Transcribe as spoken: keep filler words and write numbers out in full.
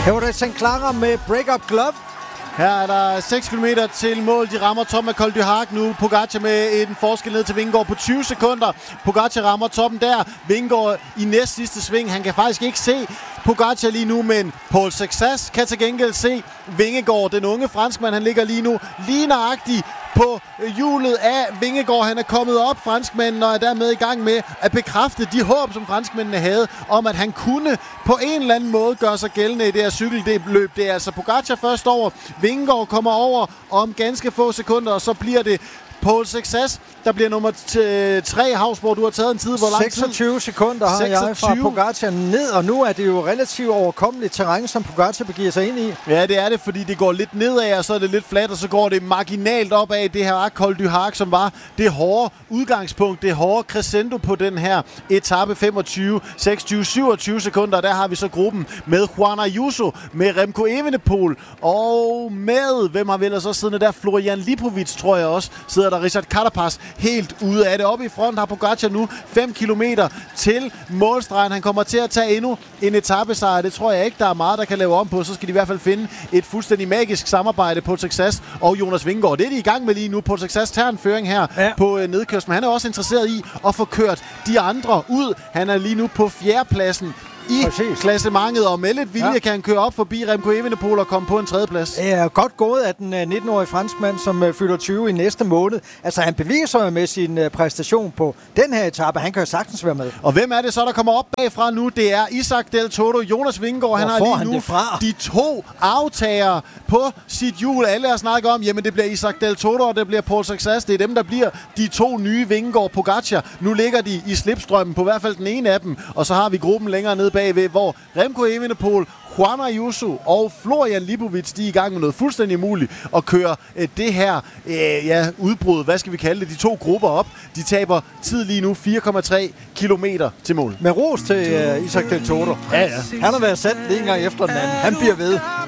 Her var det Sankt Clara med Break Up Glove. Her er der seks kilometer til mål. De rammer toppen af Col du Hague nu. Pogacar med en forskel ned til Vingegaard på tyve sekunder. Pogacar rammer toppen der. Vingegaard i næst sidste sving. Han kan faktisk ikke se Pogacar lige nu, men Paul Success kan til gengæld se Vingegaard. Den unge franskmand, han ligger lige nu lige nøjagtigt på hjulet af Vingegaard. Han er kommet op, franskmanden, og er dermed i gang med at bekræfte de håb, som franskmændene havde, om at han kunne på en eller anden måde gøre sig gældende i det her cykelløb. Det er altså Pogacar først over. Vingegaard kommer over om ganske få sekunder, og så bliver det Paul Success, der bliver nummer tre. Havsborg, du har taget en tid. Hvor lang tid? seksogtyve sekunder har seksogtyve jeg fra Pogacar ned, og nu er det jo relativt overkommeligt terræn, som Pogacar begiver sig ind i. Ja, det er det, fordi det går lidt nedad, og så er det lidt fladt, og så går det marginalt opad. Det her Col du Hague, som var det hårde udgangspunkt, det hårde crescendo på den her etape. femogtyve, seksogtyve, syvogtyve sekunder. Der har vi så gruppen med Juan Ayuso, med Remco Evenepoel, og med, hvem har vel så siddende der? Florian Lipovic, tror jeg også, sidder der. Richard Carapaz helt ude af det. Oppe i front har Pogacar nu fem kilometer til målstregen. Han kommer til at tage endnu en etapesejr. Det tror jeg ikke, der er meget, der kan lave om på. Så skal de i hvert fald finde et fuldstændig magisk samarbejde på Success og Jonas Vingegaard. Det er de i gang med lige nu. På Success tager en føring her ja. på øh, nedkørslen. Han er også interesseret i at få kørt de andre ud. Han er lige nu på fjerdepladsen i Præcis. klassementet, og med lidt vilje ja. kan han køre op forbi Remco Evenepoel og komme på en tredjeplads. Det er godt gået af den nitten-årige franskmand, som uh, fylder tyve i næste måned. Altså, han beviser sig med sin uh, præstation på den her etape. Han kan jo sagtens være med. Og hvem er det så, der kommer op bagfra nu? Det er Isaac Del Toro. Jonas Vingegaard, han har lige han nu de to aftagere på sit hjul. Alle har snakket om, jamen det bliver Isaac Del Toro, og det bliver Paul Success. Det er dem, der bliver de to nye Vingegaard Pogacar. Nu ligger de i slipstrømmen, på hvert fald den ene af dem. Og så har vi gruppen længere ned bagved, hvor Remco Evenepoel, Juan Ayuso og Florian Lipovic, de er i gang med noget fuldstændig muligt at køre øh, det her øh, ja, udbrud, hvad skal vi kalde det, de to grupper op. De taber tid lige nu fire komma tre kilometer til mål. Med ros til øh, Isaac Del Toro. Ja, ja. Han har været sat lige en gang efter den anden. Han bliver ved.